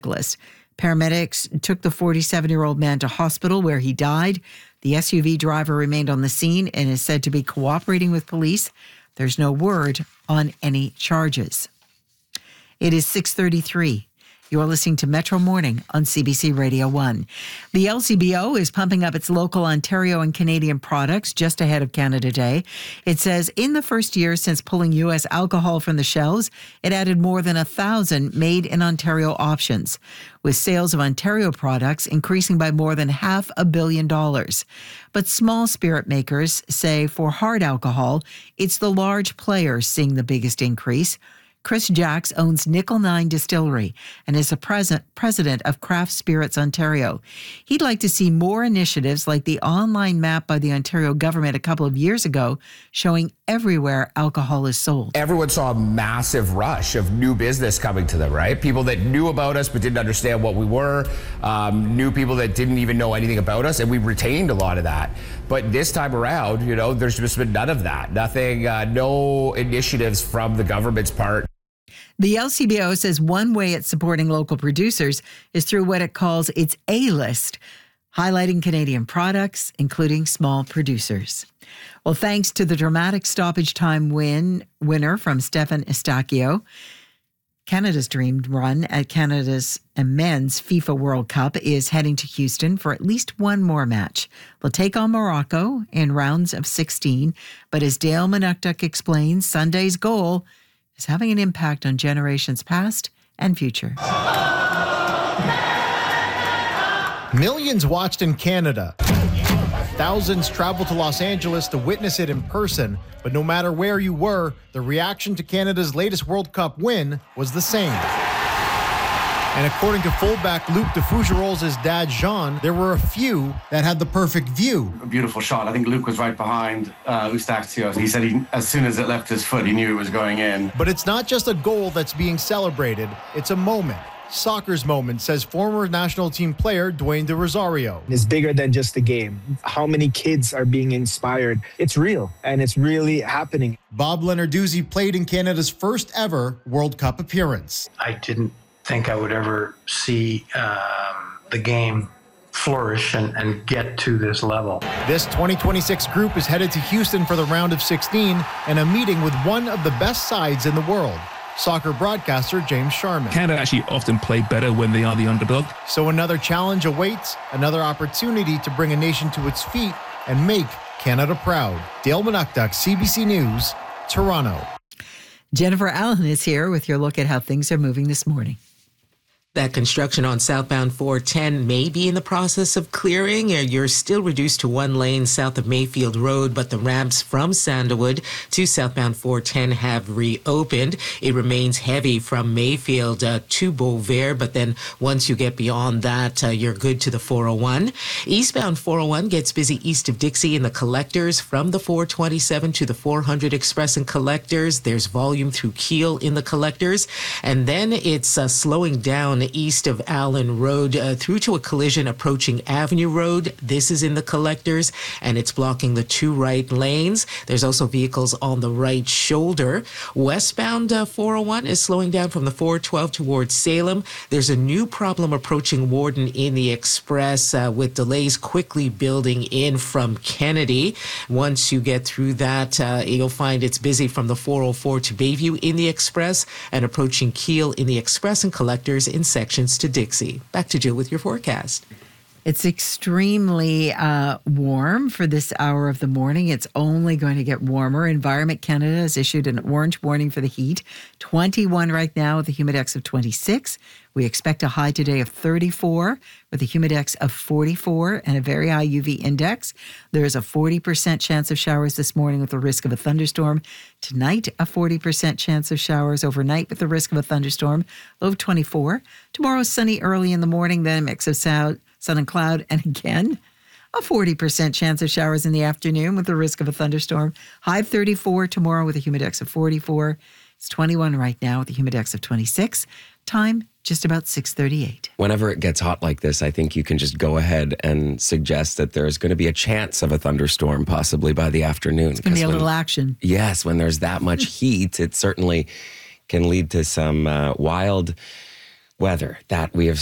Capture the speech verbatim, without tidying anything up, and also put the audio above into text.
List. Paramedics took the forty-seven-year-old man to hospital where he died. The S U V driver remained on the scene and is said to be cooperating with police. There's no word on any charges. It is six thirty-three. You're listening to Metro Morning on C B C Radio one. The L C B O is pumping up its local Ontario and Canadian products just ahead of Canada Day. It says in the first year since pulling U S alcohol from the shelves, it added more than a thousand made in Ontario options, with sales of Ontario products increasing by more than half a billion dollars. But small spirit makers say for hard alcohol, it's the large players seeing the biggest increase. Chris Jacks owns Nickel Nine Distillery and is the pres- president of Craft Spirits Ontario. He'd like to see more initiatives like the online map by the Ontario government a couple of years ago showing everywhere alcohol is sold. Everyone saw a massive rush of new business coming to them, right? People that knew about us but didn't understand what we were, um, new people that didn't even know anything about us, and we retained a lot of that. But this time around, you know, there's just been none of that. Nothing, uh, no initiatives from the government's part. The L C B O says one way it's supporting local producers is through what it calls its A-list, highlighting Canadian products, including small producers. Well, thanks to the dramatic stoppage time win winner from Stefan Estacio, Canada's dream run at Canada's men's FIFA World Cup is heading to Houston for at least one more match. They'll take on Morocco in rounds of sixteen, but as Dale Manuktuk explains, Sunday's goal is having an impact on generations past and future. Millions watched in Canada. Thousands traveled to Los Angeles to witness it in person, but no matter where you were, the reaction to Canada's latest World Cup win was the same. And according to fullback Luc de Fougerolles' dad, Jean, there were a few that had the perfect view. A beautiful shot. I think Luc was right behind uh, Eustaquio. He said he, as soon as it left his foot, he knew it was going in. But it's not just a goal that's being celebrated. It's a moment. Soccer's moment, says former national team player Dwayne De Rosario. It's bigger than just the game. How many kids are being inspired? It's real, and it's really happening. Bob Lenarduzzi played in Canada's first ever World Cup appearance. I didn't think I would ever see um, the game flourish and, and get to this level. This twenty twenty-six group is headed to Houston for the round of sixteen and a meeting with one of the best sides in the world. Soccer broadcaster James Sharman. Canada actually often play better when they are the underdog. So another challenge awaits, another opportunity to bring a nation to its feet and make Canada proud. Dale Manuktuk, C B C News, Toronto. Jennifer Allen is here with your look at how things are moving this morning. That construction on southbound four ten may be in the process of clearing. You're still reduced to one lane south of Mayfield Road, but the ramps from Sandalwood to southbound four ten have reopened. It remains heavy from Mayfield uh, to Beauvais, but then once you get beyond that, uh, you're good to the four oh one. Eastbound four oh one gets busy east of Dixie in the collectors from the four twenty-seven to the four hundred Express and collectors. There's volume through Keele in the collectors, and then it's uh, slowing down east of Allen Road uh, through to a collision approaching Avenue Road. This is in the collectors, and it's blocking the two right lanes. There's also vehicles on the right shoulder. Westbound uh, four oh one is slowing down from the four twelve towards Salem. There's a new problem approaching Warden in the Express uh, with delays quickly building in from Kennedy. Once you get through that, uh, you'll find it's busy from the four oh four to Bayview in the Express and approaching Keele in the Express and collectors in sections to Dixie. Back to Jill with your forecast. It's extremely uh, warm for this hour of the morning. It's only going to get warmer. Environment Canada has issued an orange warning for the heat. twenty-one right now with a humidex of twenty-six. We expect a high today of thirty-four with a humidex of forty-four and a very high U V index. There is a forty percent chance of showers this morning with a risk of a thunderstorm. Tonight, a forty percent chance of showers overnight with the risk of a thunderstorm. Low of twenty-four. Tomorrow, sunny early in the morning, then a mix of sun, sun and cloud. And again, a forty percent chance of showers in the afternoon with the risk of a thunderstorm. High of thirty-four tomorrow with a humidex of forty-four. It's twenty-one right now with a humidex of twenty-six. Time, just about six thirty-eight. Whenever it gets hot like this, I think you can just go ahead and suggest that there's going to be a chance of a thunderstorm possibly by the afternoon. It's going to be a when, little action. Yes, when there's that much heat, it certainly can lead to some uh, wild weather that we have